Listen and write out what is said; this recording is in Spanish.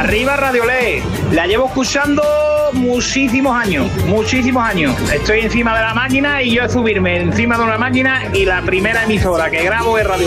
Arriba Radio Ley. La llevo escuchando muchísimos años. Estoy encima de la máquina y yo subirme encima de una máquina y la primera emisora que grabo es Radio